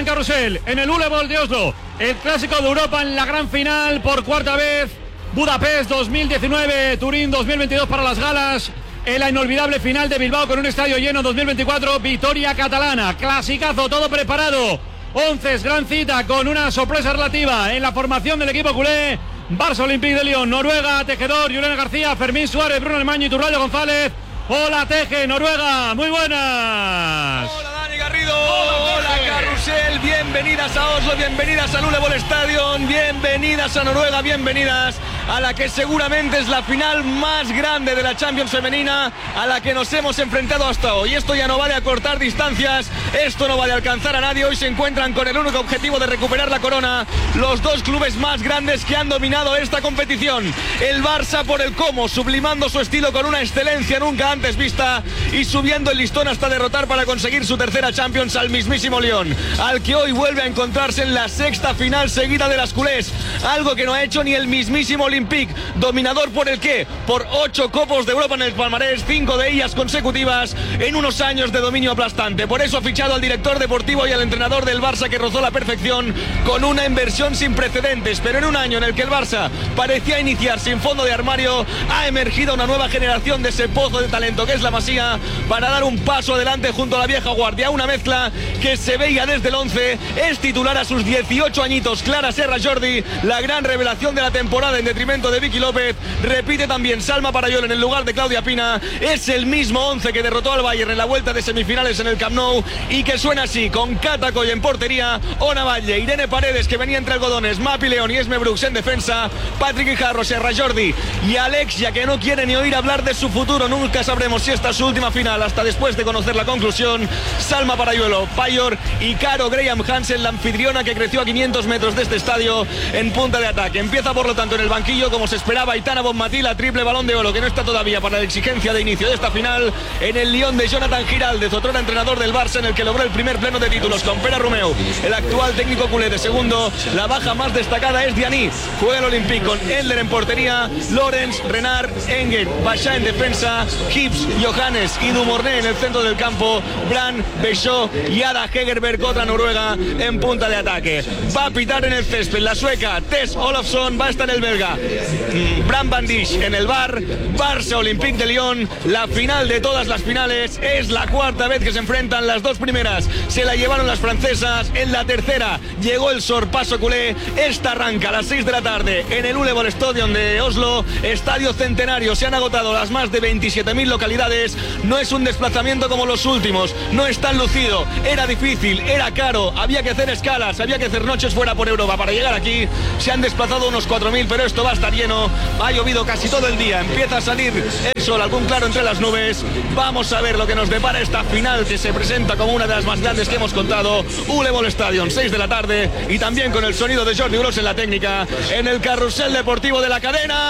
carrusel en el Ulebol de Oslo. El clásico de Europa en la gran final por cuarta vez. Budapest 2019, Turín 2022 para las galas. En la inolvidable final de Bilbao con un estadio lleno 2024. Victoria catalana, clasicazo, todo preparado. 11, gran cita con una sorpresa relativa en la formación del equipo culé. Barça Olympique de Lyon, Noruega, Tejedor, Juliana García, Fermín Suárez, Bruno Alemaño y Turrallo González. Hola Teje, Noruega, muy buenas. Hola Dani Garrido, hola Carrusel, bienvenidas a Oslo, bienvenidas al Ulebol Stadion, bienvenidas a Noruega, bienvenidas a la que seguramente es la final más grande de la Champions femenina a la que nos hemos enfrentado hasta hoy. Esto ya no va de acortar distancias, esto no va de alcanzar a nadie. Hoy se encuentran con el único objetivo de recuperar la corona los dos clubes más grandes que han dominado esta competición. El Barça por el cómo, sublimando su estilo con una excelencia nunca antes vista y subiendo el listón hasta derrotar para conseguir su tercera Champions al mismísimo Lyon, al que hoy vuelve a encontrarse en la sexta final seguida de las culés, algo que no ha hecho ni el mismísimo Olympique, dominador por el qué, por 8 Copos de Europa en el palmarés, 5 de ellas consecutivas en unos años de dominio aplastante. Por eso ha fichado al director deportivo y al entrenador del Barça, que rozó la perfección con una inversión sin precedentes, pero en un año en el que el Barça parecía iniciar sin fondo de armario, ha emergido una nueva generación de ese pozo de talento que es la Masía, para dar un paso adelante junto a la vieja guardia, una mezcla que se veía desde el 11. Es titular a sus 18 añitos Clara Serra Jordi, la gran revelación de la temporada en detrimento de Vicky López. Repite también Salma Parayol en el lugar de Claudia Pina. Es el mismo 11 que derrotó al Bayern en la vuelta de semifinales en el Camp Nou y que suena así, con Cata Coll en portería, Ona Valle, Irene Paredes, que venía entre algodones, Mapi León y Esme Brooks en defensa, Patrick Guijarro, Serra Jordi y Alexia, que no quiere ni oír hablar de su futuro. Nunca sabremos si esta es su última final hasta después de conocer la conclusión. Salma Parayuelo, Payor y Caro Graham Hansen, la anfitriona que creció a 500 metros de este estadio en punta de ataque. Empieza por lo tanto en el banquillo, como se esperaba, Aitana Bonmatí, la triple Balón de Oro, que no está todavía para la exigencia de inicio de esta final. En el Lyon de Jonathan Giraldez, otro entrenador del Barça, en el que logró el primer pleno de títulos con Pere Romeu, el actual técnico culé de segundo. La baja más destacada es Diani, juega el Olympique con Endler en portería, Lorenz, Renard, Engel, Bachá en defensa, Hibbs, Johannes y Dumorné en el centro del campo, Brand, Bechot y Ada Hegerberg, otra noruega, en punta de ataque. Va a pitar en el césped la sueca Tess Olofsson, va a estar el belga Bram Van Dijk en el bar. Barça Olympique de Lyon, la final de todas las finales, es la cuarta vez que se enfrentan. Las dos primeras se la llevaron las francesas, en la tercera llegó el sorpaso culé. Esta arranca a las 6 de la tarde en el Ulebol Stadion de Oslo, estadio centenario. Se han agotado las más de 27.000 localidades. No es un desplazamiento como los últimos, no es tan lucido, era difícil, era caro, había que hacer escalas, había que hacer noches fuera por Europa para llegar aquí. Se han desplazado unos 4.000, pero esto va a estar lleno. Ha llovido casi todo el día, empieza a salir el sol, algún claro entre las nubes. Vamos a ver lo que nos depara esta final, que se presenta como una de las más grandes que hemos contado. Ulebol Stadion, 6 de la tarde, y también con el sonido de Jordi Gros en la técnica, en el carrusel deportivo de la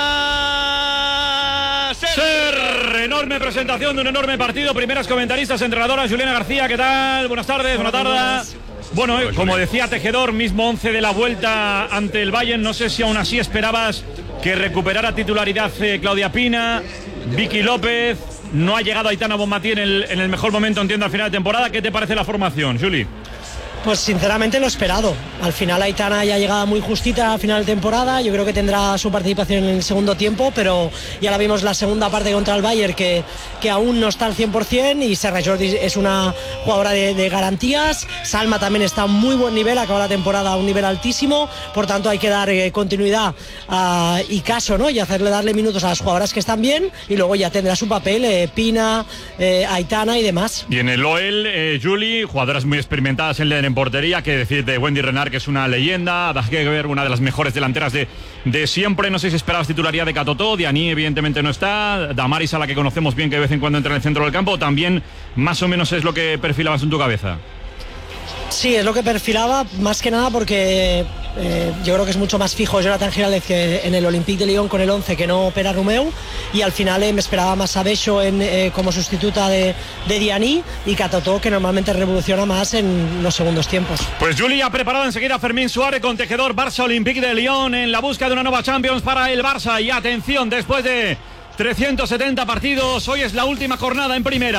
cadena SER. Enorme presentación de un enorme partido. Primeras comentaristas, entrenadoras. Juliana García, ¿qué tal? Buenas tardes, buenas tardes. Bueno, como decía Tejedor, mismo 11 de la vuelta ante el Bayern. No sé si aún así esperabas que recuperara titularidad Claudia Pina, Vicky López. No ha llegado Aitana Bonmatí en el mejor momento, entiendo, al final de temporada. ¿Qué te parece la formación, Juli? Pues sinceramente lo esperado. Al final Aitana ya llegaba muy justita a final de temporada. Yo creo que tendrá su participación en el segundo tiempo, pero ya la vimos la segunda parte contra el Bayern, que aún no está al 100%, y Serra Jordi es una jugadora de garantías. Salma también está a muy buen nivel, acaba la temporada a un nivel altísimo. Por tanto hay que dar continuidad y caso, ¿no? Y darle minutos a las jugadoras que están bien, y luego ya tendrá su papel Pina, Aitana y demás. Y en el OEL, Juli, jugadoras muy experimentadas en portería, que decir de Wendy Renard, que es una leyenda, Ada Hegerberg, una de las mejores delanteras de siempre. No sé si esperabas titularidad de Catotó. Diani evidentemente no está, Damaris, a la que conocemos bien, que de vez en cuando entra en el centro del campo, también más o menos es lo que perfilabas en tu cabeza. Sí, es lo que perfilaba, más que nada porque yo creo que es mucho más fijo Jonathan Giraldez que en el Olympique de Lyon con el 11 que no Pere Romeu, y al final me esperaba más a Bechot como sustituta de Diani, y Catotó, que normalmente revoluciona más en los segundos tiempos. Pues Juli ha preparado enseguida Fermín Suárez con Tejedor. Barça Olympique de Lyon en la búsqueda de una nueva Champions para el Barça. Y atención, después de 370 partidos, hoy es la última jornada en primera.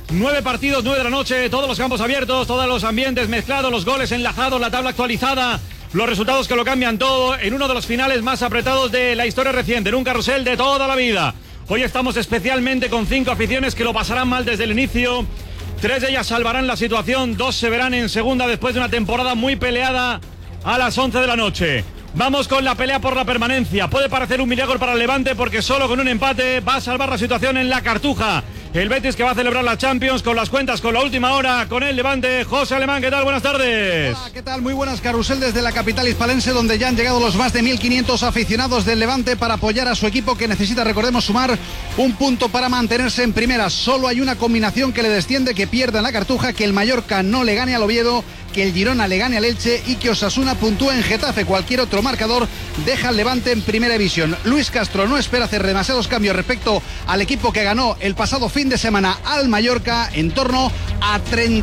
9 partidos, 9 de la noche, todos los campos abiertos, todos los ambientes mezclados, los goles enlazados, la tabla actualizada, los resultados que lo cambian todo en uno de los finales más apretados de la historia reciente, en un carrusel de toda la vida. Hoy estamos especialmente con 5 aficiones que lo pasarán mal desde el inicio. 3 de ellas salvarán la situación, 2 se verán en segunda después de una temporada muy peleada a las 11 de la noche. Vamos con la pelea por la permanencia. Puede parecer un milagro para el Levante porque solo con un empate va a salvar la situación en la Cartuja. El Betis que va a celebrar la Champions con las cuentas con la última hora con el Levante. José Alemán, ¿qué tal? Buenas tardes. Hola, ¿qué tal? Muy buenas, carrusel desde la capital hispalense, donde ya han llegado los más de 1.500 aficionados del Levante para apoyar a su equipo que necesita, recordemos, sumar un punto para mantenerse en primera. Solo hay una combinación que le desciende, que pierda en la Cartuja, que el Mallorca no le gane al Oviedo, que el Girona le gane al Elche y que Osasuna puntúe en Getafe. Cualquier otro marcador deja al Levante en primera división. Luis Castro no espera hacer demasiados cambios respecto al equipo que ganó el pasado fin de semana al Mallorca, en torno a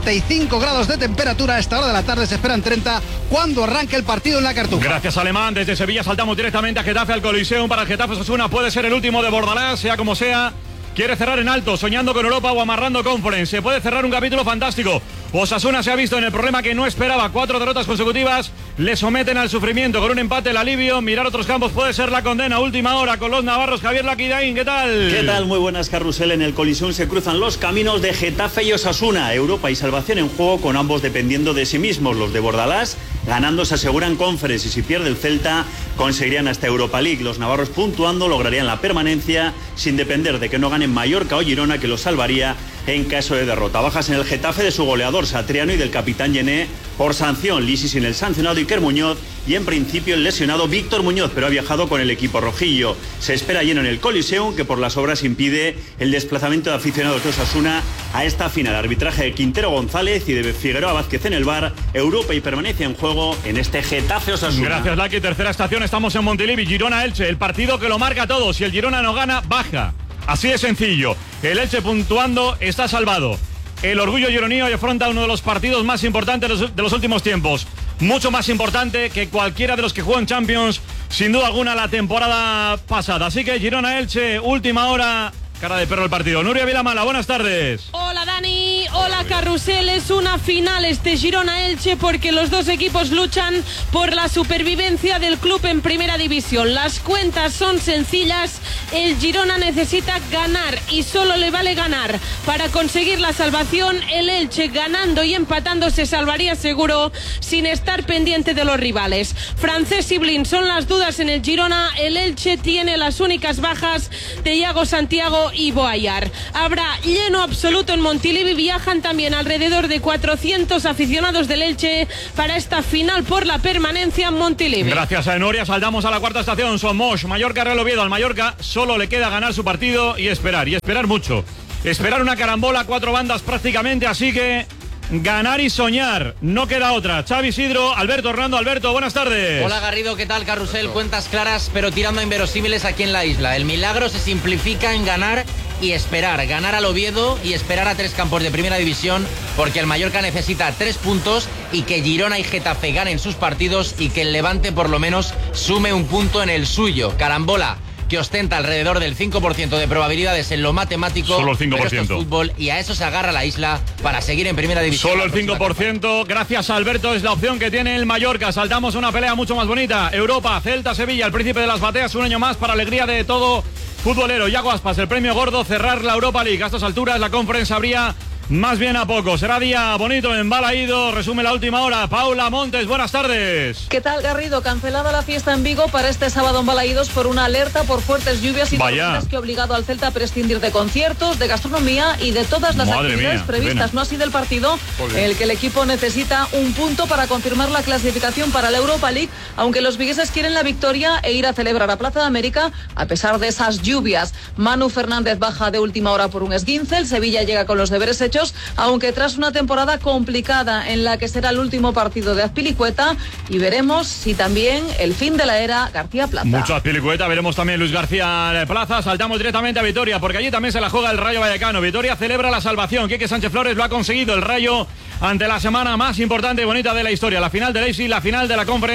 35 grados de temperatura. A esta hora de la tarde se esperan 30 cuando arranque el partido en la Cartuja. Gracias, Alemán. Desde Sevilla saltamos directamente a Getafe, al Coliseum. Para el Getafe Osasuna puede ser el último de Bordalás, sea como sea. Quiere cerrar en alto, soñando con Europa o amarrando Conference. Se puede cerrar un capítulo fantástico. Osasuna se ha visto en el problema que no esperaba. 4 derrotas consecutivas le someten al sufrimiento. Con un empate el alivio. Mirar otros campos puede ser la condena. Última hora con los navarros. Javier Laquidaín, ¿qué tal? ¿Qué tal? Muy buenas, carrusel. En el Coliseum se cruzan los caminos de Getafe y Osasuna. Europa y salvación en juego, con ambos dependiendo de sí mismos. Los de Bordalás ganando se aseguran Conference, y si pierde el Celta conseguirían hasta Europa League. Los navarros puntuando lograrían la permanencia sin depender de que no ganen Mallorca o Girona, que los salvaría en caso de derrota. Bajas en el Getafe de su goleador Satriano y del capitán Yené por sanción. Lisi sin el sancionado Iker Muñoz y en principio el lesionado Víctor Muñoz, pero ha viajado con el equipo rojillo. Se espera lleno en el Coliseum, que por las obras impide el desplazamiento de aficionados de Osasuna a esta final. Arbitraje de Quintero González y de Figueroa Vázquez en el VAR. Europa y permanencia en juego en este Getafe Osasuna. Gracias, Laki. Tercera estación, estamos en Montilivi. Girona-Elche, el partido que lo marca todo. Si el Girona no gana, baja. Así de sencillo. El Elche puntuando está salvado. El orgullo gironino afronta uno de los partidos más importantes de los últimos tiempos. Mucho más importante que cualquiera de los que jugó en Champions, sin duda alguna, la temporada pasada. Así que Girona-Elche, última hora. Cara de perro el partido. Nuria Vilamala, buenas tardes. Hola Dani, hola Carrusel. Es una final este Girona-Elche porque los dos equipos luchan por la supervivencia del club en primera división. Las cuentas son sencillas. El Girona necesita ganar y solo le vale ganar para conseguir la salvación. El Elche ganando y empatando se salvaría seguro sin estar pendiente de los rivales. Francés y Blin son las dudas en el Girona. El Elche tiene las únicas bajas de Iago Santiago y Boayar. Habrá lleno absoluto en Montilivi. Viajan también alrededor de 400 aficionados del Elche para esta final por la permanencia en Montilivi. Gracias a Enoria, saltamos a la cuarta estación. Somos Mallorca, Real Oviedo. Al Mallorca solo le queda ganar su partido y esperar mucho. Esperar una carambola, 4 bandas prácticamente, así que ganar y soñar, no queda otra. Xavi Isidro, Alberto Hernando. Alberto, buenas tardes. Hola Garrido, ¿qué tal? Carrusel, cuentas claras pero tirando a inverosímiles aquí en la isla. El milagro se simplifica en ganar y esperar. Ganar al Oviedo y esperar a 3 campos de primera división, porque el Mallorca necesita 3 puntos y que Girona y Getafe ganen sus partidos y que el Levante por lo menos sume un punto en el suyo. Carambola que ostenta alrededor del 5% de probabilidades en lo matemático. Solo el 5%. Pero esto es fútbol y a eso se agarra la isla para seguir en primera división. Solo el 5%. Gracias, Alberto. Es la opción que tiene el Mallorca. Saltamos a una pelea mucho más bonita. Europa, Celta, Sevilla, el príncipe de las bateas. Un año más para alegría de todo futbolero. Iago Aspas, el premio gordo, cerrar la Europa League. A estas alturas la Conference habría más bien a poco. Será día bonito en Balaído. Resume la última hora. Paula Montes, buenas tardes. ¿Qué tal, Garrido? Cancelada la fiesta en Vigo para este sábado en Balaídos por una alerta por fuertes lluvias y tormentas que ha obligado al Celta a prescindir de conciertos, de gastronomía y de todas las actividades previstas. No ha sido el partido en el que el equipo necesita un punto para confirmar la clasificación para la Europa League, aunque los vigueses quieren la victoria e ir a celebrar a Plaza de América a pesar de esas lluvias. Manu Fernández baja de última hora por un esguince. El Sevilla llega con los deberes hechos, aunque tras una temporada complicada en la que será el último partido de Azpilicueta, y veremos si también el fin de la era García Plaza. Mucho Azpilicueta, veremos también Luis García Plaza. Saltamos directamente a Vitoria, porque allí también se la juega el Rayo Vallecano. Vitoria celebra la salvación. Quique Sánchez Flores lo ha conseguido. El Rayo ante la semana más importante y bonita de la historia, la final de la AFC, la final de la Conference.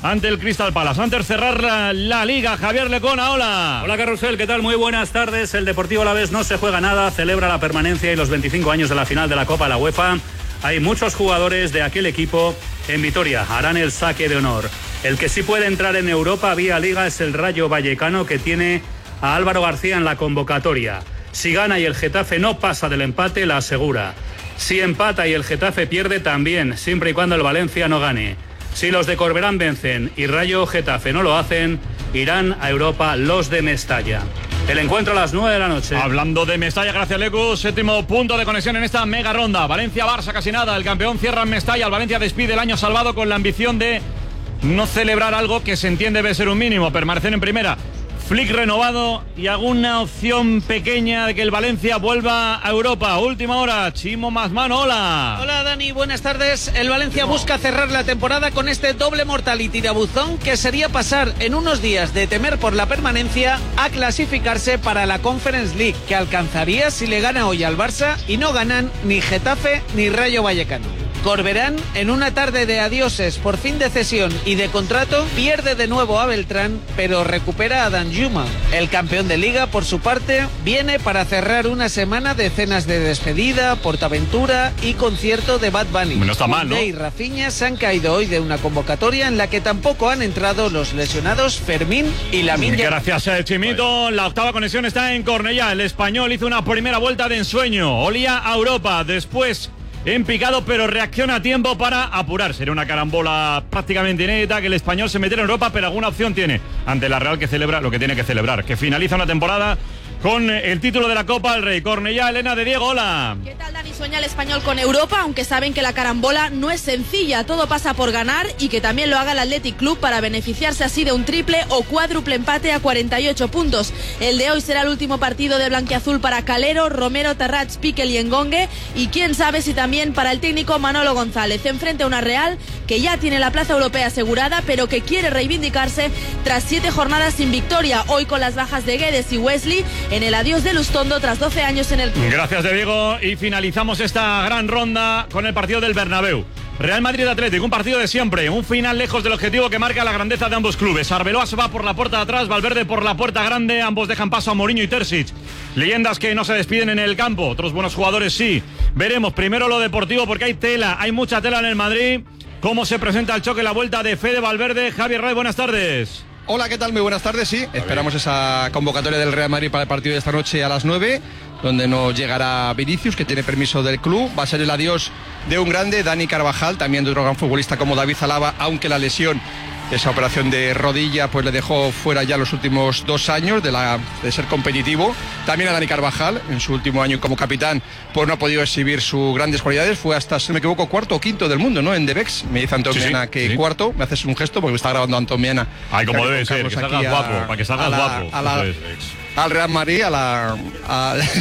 ante el Crystal Palace. Antes de cerrar la Liga, Javier Lecona, hola. Hola Carrusel, ¿qué tal? Muy buenas tardes. El Deportivo Alavés no se juega nada, celebra la permanencia y los 25 años de la final de la Copa de la UEFA. Hay muchos jugadores de aquel equipo en Vitoria, harán el saque de honor. El que sí puede entrar en Europa vía Liga es el Rayo Vallecano, que tiene a Álvaro García en la convocatoria. Si gana y el Getafe no pasa del empate, la asegura. Si empata y el Getafe pierde, también, siempre y cuando el Valencia no gane. Si los de Corberán vencen y Rayo o Getafe no lo hacen, irán a Europa los de Mestalla. El encuentro a las 9 de la noche. Hablando de Mestalla, gracias Lecu, séptimo punto de conexión en esta mega ronda. Valencia-Barça casi nada, el campeón cierra en Mestalla. El Valencia despide el año salvado con la ambición de no celebrar algo que se entiende debe ser un mínimo, permanecer en primera. Flick renovado y alguna opción pequeña de que el Valencia vuelva a Europa. Última hora, Chimo Mazmano, hola. Hola Dani, buenas tardes. El Valencia busca cerrar la temporada con este doble mortality de Abuzón, que sería pasar en unos días de temer por la permanencia a clasificarse para la Conference League, que alcanzaría si le gana hoy al Barça y no ganan ni Getafe ni Rayo Vallecano. Corberán, en una tarde de adioses por fin de cesión y de contrato, pierde de nuevo a Beltrán, pero recupera a Danjuma. El campeón de Liga, por su parte, viene para cerrar una semana de cenas de despedida, Portaventura y concierto de Bad Bunny. No está mal, ¿no? Y Rafinha se han caído hoy de una convocatoria en la que tampoco han entrado los lesionados Fermín y Lamine Yamal. Gracias, Chimito. La octava conexión está en Cornellá. El Español hizo una primera vuelta de ensueño. Olía a Europa. Después en picado, pero reacciona a tiempo para apurar. Sería una carambola prácticamente inédita que el Español se metiera en Europa, pero alguna opción tiene ante la Real, que celebra lo que tiene que celebrar, que finaliza una temporada con el título de la Copa del Rey. Cornellá, Elena de Diego, hola. ¿Qué tal, Dani? Sueña el Español con Europa, aunque saben que la carambola no es sencilla. Todo pasa por ganar y que también lo haga el Athletic Club para beneficiarse así de un triple o cuádruple empate a 48 puntos. El de hoy será el último partido de blanquiazul para Calero, Romero, Tarrats, Piquel y Engongue, y quién sabe si también para el técnico Manolo González, enfrente a una Real que ya tiene la plaza europea asegurada, pero que quiere reivindicarse tras 7 jornadas sin victoria, hoy con las bajas de Guedes y Wesley en el adiós de Lustondo tras 12 años en el club. Gracias, de Diego, y finalizamos esta gran ronda con el partido del Bernabéu. Real Madrid-Atlético, un partido de siempre, un final lejos del objetivo que marca la grandeza de ambos clubes. Arbeloa se va por la puerta de atrás, Valverde por la puerta grande, ambos dejan paso a Mourinho y Terzic. Leyendas que no se despiden en el campo, otros buenos jugadores sí. Veremos primero lo deportivo, porque hay mucha tela en el Madrid. ¿Cómo se presenta el choque, la vuelta de Fede Valverde? Javier Ray, buenas tardes. Hola, ¿qué tal? Muy buenas tardes, sí. Esperamos esa convocatoria del Real Madrid para el partido de esta noche a las 9, donde nos llegará Vinicius, que tiene permiso del club. Va a ser el adiós de un grande, Dani Carvajal, también de otro gran futbolista como David Alaba, aunque la lesión, esa operación de rodilla, pues le dejó fuera ya los últimos 2 años de ser competitivo. También a Dani Carvajal, en su último año como capitán, pues no ha podido exhibir sus grandes cualidades. Fue hasta, si no me equivoco, cuarto o quinto del mundo, ¿no? En Debex. Me dice Antón Mena que sí. Cuarto. Me haces un gesto porque me está grabando Antón Mena. Ay, como debe ser, que salgas guapo, para que salgas guapo. Al Real Madrid,